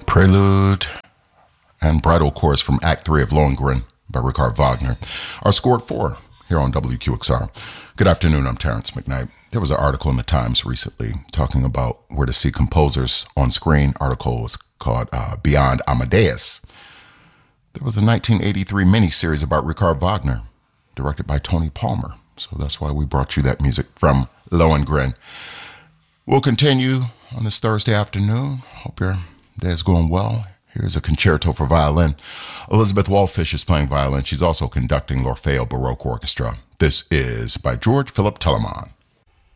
Prelude and Bridal Chorus from Act 3 of Lohengrin by Richard Wagner are scored for here on WQXR. Good afternoon, I'm Terrence McKnight. There was an article in the Times recently talking about where to see composers on screen. Article was called Beyond Amadeus. There was a 1983 miniseries about Richard Wagner, directed by Tony Palmer. So that's why we brought you that music from Lohengrin. We'll continue on this Thursday afternoon. Hope your day is going well. Here's a concerto for violin. Elizabeth Wallfish is playing violin. She's also conducting l'Orfeo Baroque Orchestra. This is by George Philip Telemann.